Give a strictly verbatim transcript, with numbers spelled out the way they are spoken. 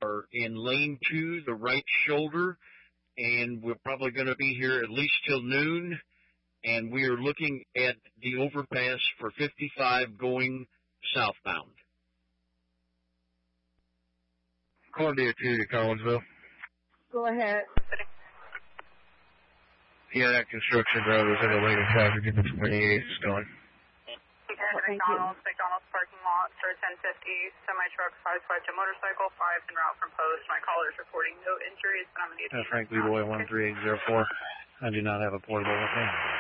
are in lane two, the right shoulder, and we're probably going to be here at least till noon. And we are looking at the overpass for fifty-five going southbound. Columbia two to Collinsville. Go ahead. Yeah, that construction road was in the lane of traffic in the twenty-eight. It's gone. Thank McDonald's, McDonald's parking lot for ten fifty. Semi-truck, five swept a motorcycle, five en route from post. My caller's reporting no injuries, but I'm going to need uh, Frank Leroy one three eight zero four. I do not have a portable with me.